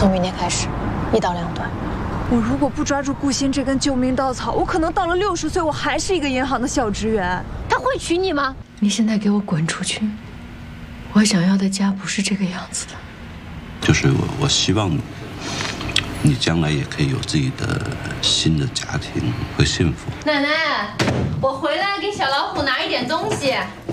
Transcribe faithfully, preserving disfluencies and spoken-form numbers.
从明天开始，一刀两断。 我如果不抓住顾欣这根救命稻草，我可能到了六十岁，我还是一个银行的小职员。 他会娶你吗？ 你现在给我滚出去！我想要的家不是这个样子的。 就是我，我希望你将来也可以有自己的新的家庭，会幸福。 奶奶，我回来给小老虎拿一点东西。